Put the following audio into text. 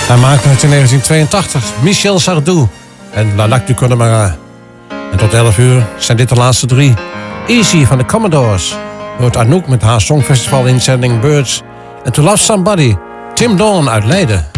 Hij maakte het in 1982, Michel Sardou en La Lac du Connemara. En tot 11 uur zijn dit de laatste 3. Easy van de Commodores, hoort Anouk met haar songfestival inzending Birds. En To Love Somebody, Tim Dawn uit Leiden.